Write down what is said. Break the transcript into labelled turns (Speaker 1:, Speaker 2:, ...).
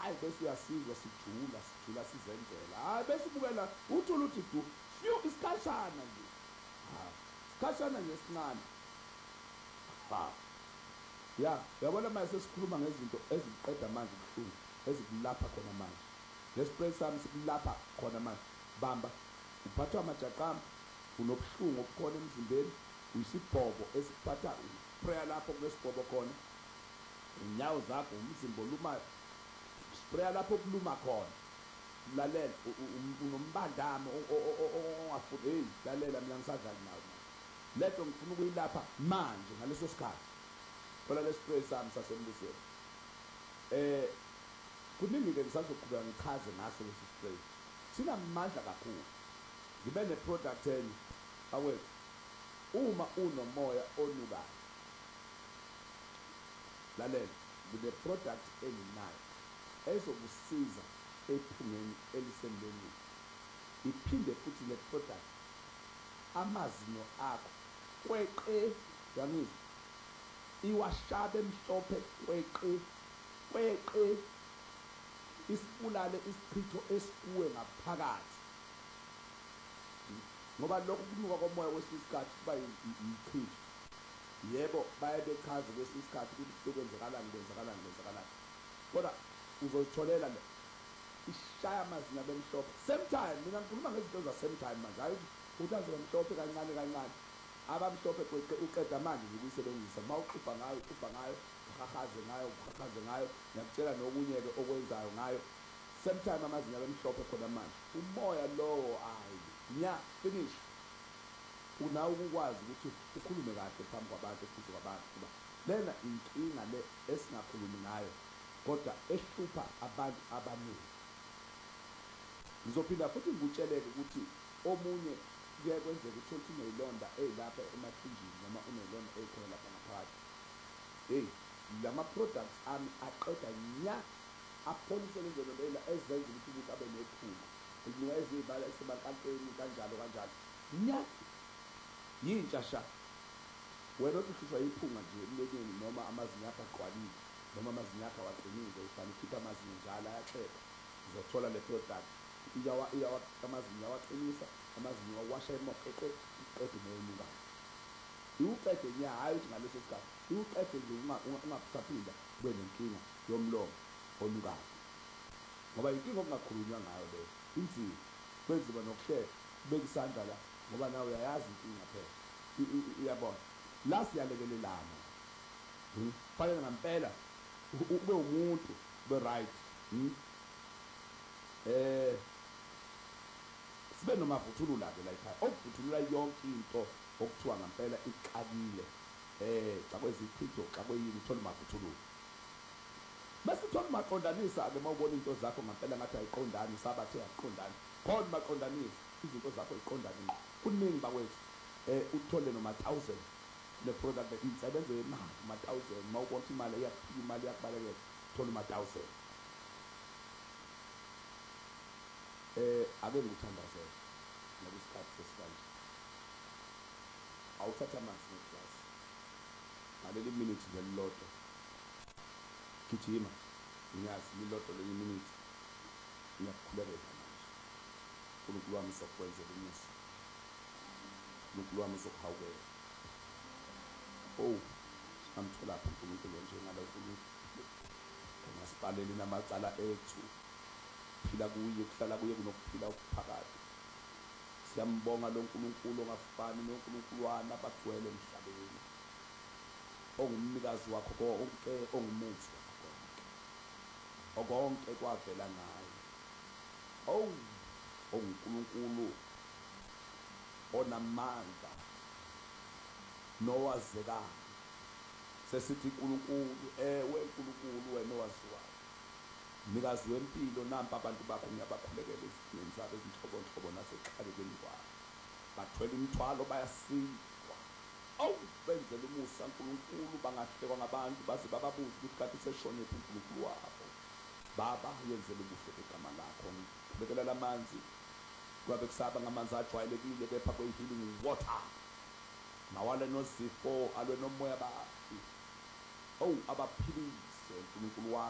Speaker 1: hayi bese uyasizwa sijula sizenzela, hayi bese ubukela uthula uthi du few isikhashana nje, isikhashana nje esincane. Ya uyabona manje sesikhuluma ngezinto eziqeda amanje ubuhlungu, ezikulapha khona manje. Le-spray sami sikulapha khona manje. Bamba uphathwa amajaqamba, unobuhlungu obukhona emzimbeni, uyisibhobo esikuphatha, uspraya lapho kulesibhobo khona, inyawo zakho, umzimba olumayo, spraya lapho kuluma khona. Lalela unombandamo ongafuni, hey lalela mina ngisadlali nawe leto, ngifuna ukuyilapha manje ngaleso sikhathi. Thola le-spray sami sasembusweni. Kuningi-ke ngisazoqhubeka ngichaze ngaso lesi spray, sinamandla kakhulu. Ngibe ne-product enye awethu, uma unomoya onukayo, lalela ngine-product enginayo ezokusiza ephungeni elisembeni. Iphinde futhi le-product amazinyo akho kweqe, yangizwa, iwashabe mhlophe kweqe, isibulale isichitho esikuwe ngaphakathi. Ngoba lokhu kunuka komoya kwesinye isikhathi kuba yichitho. Yebo baye bechaze kwesinye isikhathi ukuthi kwenzakalani. Kodwa uzozitholela le ishaya amazinyo abemhlophe same time. Mina ngikhuluma ngezinto za-same time manje, hayi uhlaziwa mhlophe kancane. Abamhlophe uqeda manje nje ukuyisebenzisa. Uma uxubha ngayo, uhahaze ngayo, ngiyakutshela nokunye-ke okwenzayo ngayo. Same time amazinyo abemhlophe khona manje. Umoya lowo finish. Unawo ukukwazi ukuthi ukhulume kahle phambi kwabantu, futhi kwabantu, kuba lena inkinga le esingakhulumi ngayo kodwa ehlupha abantu abaningi. Ngizophinda futhi ngikutsheleke ukuthi omunye kuye kwenzeka ukuthi uneyilonda eyilapha emathunjini noma uneyilonda eyikhona lapha ngaphakathi. Hey, lama-products ami aqeda nya, apholise lezo lela ezenza ukuthi umuntu abe nephunga, kunika ezibala esebakanteni kanjalo nya. Yintsha sha, wena othi uhlutshwa yiphunga nje emlonyeni, noma amazinyo akho aqwalile, noma amazinyo akho awaqinile, ufana ukhipha amazinyo njalo ayaqeda, uzothola le product. Amazinyo awaqinisa, amazinyo awasha emoqeqe, iqede noyenukayo. Iwuqede nya, hayi ukuthi ngaleso sikhathi, iwuqede nje ungaphinda ube nenkinga yomlomo onukayo. Ngoba inkinga okungakhulunywa ngayo leyo, inzima, kwenziwa nokushesha, ubeka isandla la, ngoba nawe uyayazi inkinga phela. Uyabona, la siyalekelelana. Fanele ngampela ube umuntu, ube right. Sibe nomavuthulula-ke la ekhaya, okuvuthulula yonke into okuthiwa ngampela iqalile. Xa kwezichitho, xa kweyini, uthole umavuthulula. Bese uthole umaqondanisa-ke uma ubona into zakho ngampela ngathi ayiqondani, sabathe ayiqondani, khona umaqondanisa, izinto zakho ayiqondani. Kuningi bakwethu, uthole noma-1,000 le product insebenzo yemali, uma-1,000. Uma ubona imali iyakuphika, imali iyakubalekela, uthole uma-1,000. Ake ngikuthandazele ngoba isikhathi sesikanje. Awuthatha amanzi ngeglasi ngaleli minute nje lilodwa, gijima, ngiyazi lilodwa lenye minute ngiyakukhulekela manje. uNkulunkulu wami uzokwenzela umusa, uNkulunkulu wami uzokuhawukela. Singamtholaphi uNkulunkulu njengalo uNkulunkulu? Ngasibaleli namacala ethu, phila kuye, kuhlala kuye kunokuphila okuphakathi. Siyambonga lo Nkulunkulu ongafani noNkulunkulu abagcwele emhlabeni, ongumnikazi wakho konke, ongumuthi wakho konke, okonke kwavela naye. OnguNkulunkulu onamandla nowazekayo. Sesithi uNkulunkulu, ewe uNkulunkulu, wena owaziwayo, mnikazi wempilo, nampa abantu bakho ngiyabakhulekela ezifundweni zabo ezinhlobonhlobo nasekuxakekeni kwabo. Bathwele imithwalo, bayasikwa. Benzele umusa uNkulunkulu, bangahlekwa ngabantu baze bababuze ukuthi kanti seshonephi uNkulunkulu wabo. Baba, yenzele ubuhle begama lakho. Ngibekela lamanzi, kwabe kusaba ngamanzi ajwayelekile, kepha kwe-healing water. Mawale nozifo, alwe nomoya bathi, abaphilise uNkulunkulu wami.